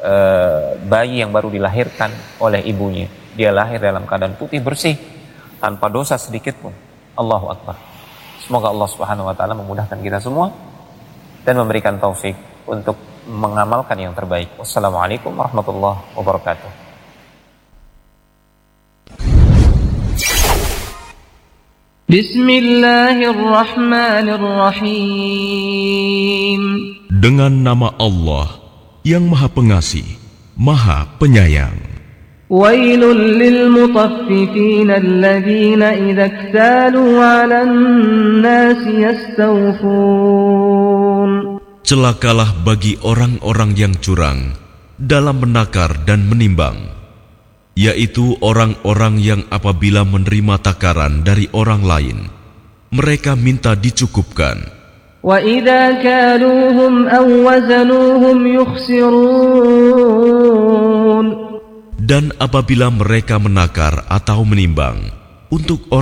bayi yang baru dilahirkan oleh ibunya, dia lahir dalam keadaan putih bersih tanpa dosa sedikit pun. Allahu Akbar. Semoga Allah Subhanahu wa taala memudahkan kita semua dan memberikan taufik untuk mengamalkan yang terbaik. Wassalamualaikum warahmatullahi wabarakatuh. Bismillahirrahmanirrahim. Dengan nama Allah yang Maha Pengasih, Maha Penyayang. Wailul lil mutaffifin alladzina idza iktalu 'alan nasi yastawfun. Celakalah bagi orang-orang yang curang dalam menakar dan menimbang, yaitu orang-orang yang apabila menerima takaran dari orang lain, mereka minta dicukupkan. وَإِذَا كَالُوهُمْ أَوْ وَزَنُوهُمْ يُخْسِرُونَ. Dan apabila mereka menakar atau menimbang untuk